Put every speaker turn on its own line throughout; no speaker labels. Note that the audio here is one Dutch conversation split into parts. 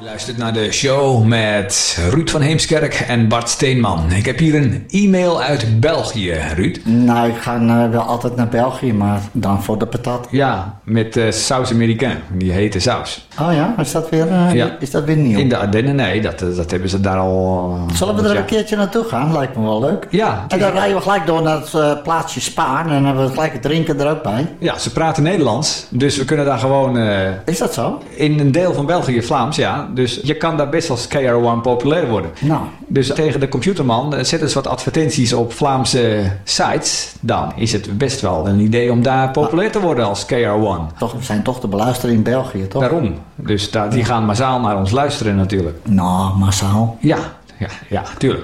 Luistert naar de show met Ruud van Heemskerk en Bart Steenman. Ik heb hier een e-mail uit België, Ruud.
Nou, ik ga wel altijd naar België, maar dan voor de patat.
Ja, met saus américain, die hete saus.
Oh ja, is dat weer, is dat weer nieuw?
In de Ardennen, nee, dat hebben ze daar al...
Zullen we er een keertje naartoe gaan? Lijkt me wel leuk.
Ja.
En dan rijden we gelijk door naar het plaatsje Spaan en dan hebben we gelijk het drinken er ook bij.
Ja, ze praten Nederlands, dus we kunnen daar gewoon...
Is dat zo?
In een deel van België Vlaams, ja. Dus je kan daar best als KR1 populair worden.
Nou.
Dus tegen de computerman zet eens wat advertenties op Vlaamse sites. Dan is het best wel een idee om daar populair te worden als KR1.
Toch, we zijn toch te beluisteren in België, toch?
Daarom. Dus die gaan massaal naar ons luisteren natuurlijk.
Nou, massaal.
Ja, tuurlijk.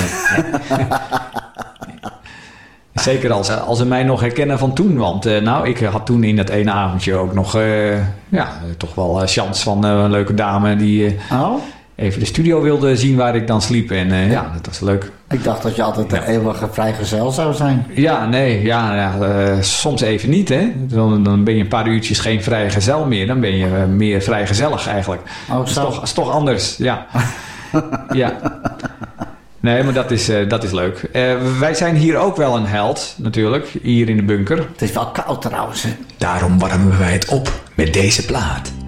Zeker als ze mij nog herkennen van toen. Want ik had toen in dat ene avondje ook nog toch wel chance van een leuke dame die even de studio wilde zien waar ik dan sliep. En dat was leuk.
Ik dacht dat je altijd een eeuwige vrijgezel zou zijn.
Ja, nee, soms even niet, hè. Dan ben je een paar uurtjes geen vrijgezel meer. Dan ben je meer vrijgezellig eigenlijk.
Oh, zo.
Dat is toch anders, ja. Ja. Nee, maar dat is leuk. Wij zijn hier ook wel een held, natuurlijk, hier in de bunker.
Het is wel koud trouwens, hè.
Daarom warmen wij het op met deze plaat.